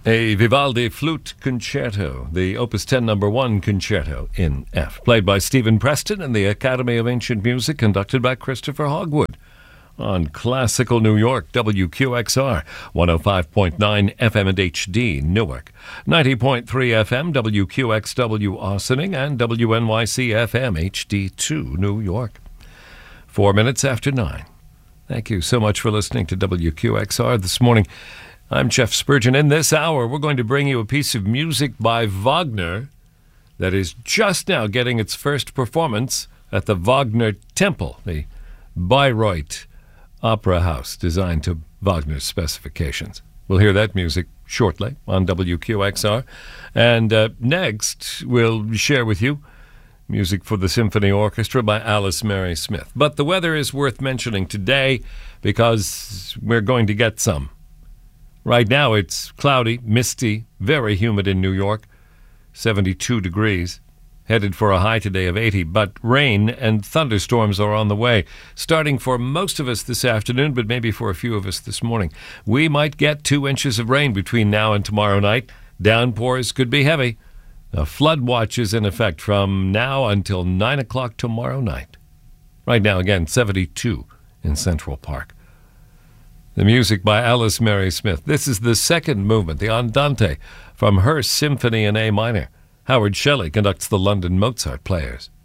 A Vivaldi Flute Concerto, the Opus 10 number 1 concerto in F, played by Stephen Preston in the Academy of Ancient Music, conducted by Christopher Hogwood on Classical New York, WQXR, 105.9 FM and HD, Newark, 90.3 FM, WQXW, Ossining, and WNYC FM, HD2, New York. 4 minutes after 9. Thank you so much for listening to WQXR this morning. I'm Jeff Spurgeon. In this hour, we're going to bring you a piece of music by Wagner that is just now getting its first performance at the Wagner Temple, the Bayreuth Opera House designed to Wagner's specifications. We'll hear that music shortly on WQXR. And next, we'll share with you music for the Symphony Orchestra by Alice Mary Smith. But the weather is worth mentioning today because we're going to get some. Right now it's cloudy, misty, very humid in New York, 72 degrees, headed for a high today of 80, but rain and thunderstorms are on the way, starting for most of us this afternoon, but maybe for a few of us this morning. We might get 2 inches of rain between now and tomorrow night. Downpours could be heavy. A flood watch is in effect from now until 9 o'clock tomorrow night. Right now, again, 72 in Central Park. The music by Alice Mary Smith. This is the second movement, the Andante, from her Symphony in A minor. Howard Shelley conducts the London Mozart Players.